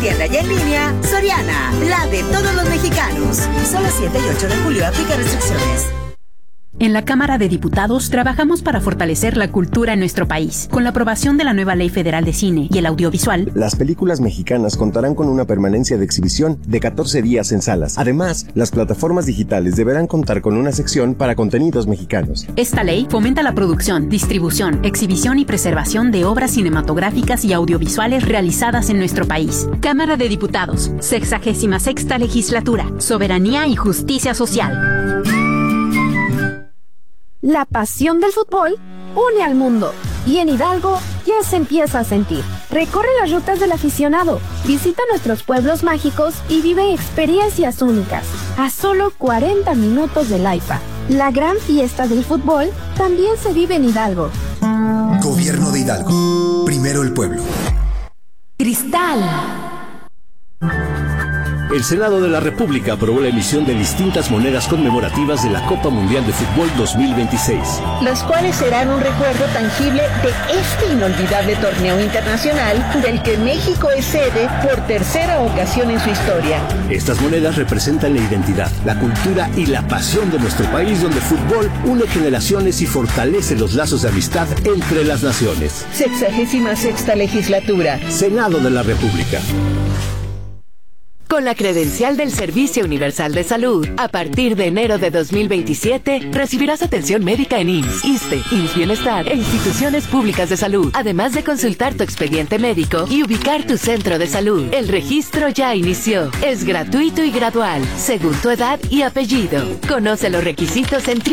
tienda y en línea, Soriana, la de todos los mexicanos. Solo 7 y 8 de julio, aplica restricciones. En la Cámara de Diputados trabajamos para fortalecer la cultura en nuestro país. Con la aprobación de la nueva Ley Federal de Cine y el Audiovisual, las películas mexicanas contarán con una permanencia de exhibición de 14 días en salas. Además, las plataformas digitales deberán contar con una sección para contenidos mexicanos. Esta ley fomenta la producción, distribución, exhibición y preservación de obras cinematográficas y audiovisuales realizadas en nuestro país. Cámara de Diputados, 66ª Legislatura, Soberanía y Justicia Social. La pasión del fútbol une al mundo y en Hidalgo ya se empieza a sentir. Recorre las rutas del aficionado, visita nuestros pueblos mágicos y vive experiencias únicas. A solo 40 minutos del AIFA. La gran fiesta del fútbol también se vive en Hidalgo. Gobierno de Hidalgo. Primero el pueblo. Cristal. El Senado de la República aprobó la emisión de distintas monedas conmemorativas de la Copa Mundial de Fútbol 2026. Las cuales serán un recuerdo tangible de este inolvidable torneo internacional del que México es sede por tercera ocasión en su historia. Estas monedas representan la identidad, la cultura y la pasión de nuestro país, donde el fútbol une generaciones y fortalece los lazos de amistad entre las naciones. 66ª Legislatura. Senado de la República. Con la credencial del Servicio Universal de Salud, a partir de enero de 2027, recibirás atención médica en IMSS, ISSSTE, IMSS Bienestar e instituciones públicas de salud, además de consultar tu expediente médico y ubicar tu centro de salud. El registro ya inició. Es gratuito y gradual, según tu edad y apellido. Conoce los requisitos en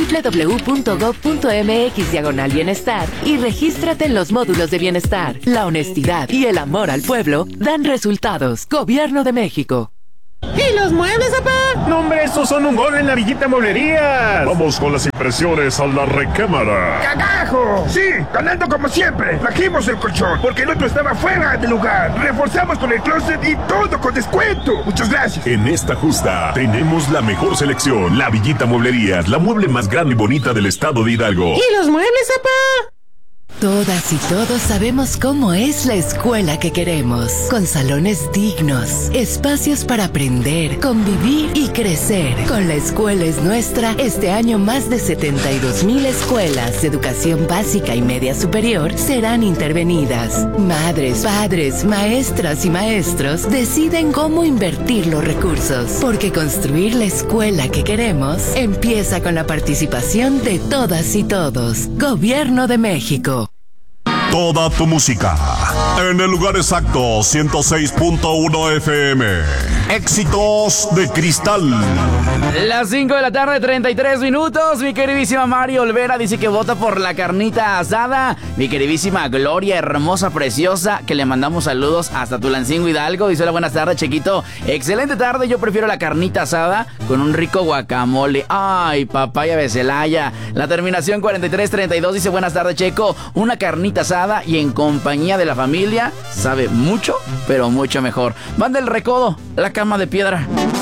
www.gov.mx/bienestar y regístrate en los módulos de bienestar. La honestidad y el amor al pueblo dan resultados. Gobierno de México. ¿Y los muebles, papá? No, hombre, estos son un gol en la Villita Mueblerías. Vamos con las impresiones a la recámara. ¡Cagajo! Sí, ganando como siempre. Trajimos el colchón, porque el otro estaba fuera de lugar. Reforzamos con el closet y todo con descuento. Muchas gracias. En esta justa, tenemos la mejor selección. La Villita Mueblerías, la mueble más grande y bonita del estado de Hidalgo. ¿Y los muebles, papá? Todas y todos sabemos cómo es la escuela que queremos, con salones dignos, espacios para aprender, convivir y crecer. Con La Escuela es Nuestra, este año más de 72,000 escuelas de educación básica y media superior serán intervenidas. Madres, padres, maestras y maestros deciden cómo invertir los recursos, porque construir la escuela que queremos empieza con la participación de todas y todos. Gobierno de México. Toda tu música en el lugar exacto, 106.1 FM. Éxitos de Cristal. Las 5 de la tarde, 33 minutos. Mi queridísima Mari Olvera dice que vota por la carnita asada. Mi queridísima Gloria, hermosa, preciosa, que le mandamos saludos hasta Tulancingo, Hidalgo. Dice: hola, buenas tardes, Chequito. Excelente tarde, yo prefiero la carnita asada con un rico guacamole. Ay, papaya de Celaya. La terminación 4332 dice: buenas tardes, Checo. Una carnita asada y en compañía de la familia sabe mucho, pero mucho mejor. Van del Recodo, la cama de piedra.